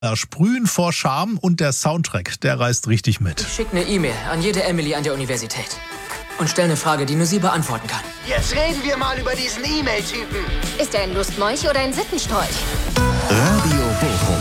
Sprühen vor Charme und der Soundtrack, der reißt richtig mit. Ich schicke eine E-Mail an jede Emily an der Universität und stelle eine Frage, die nur sie beantworten kann. Jetzt reden wir mal über diesen E-Mail-Typen. Ist er ein Lustmolch oder ein Sittenstrolch? Radio Bochum.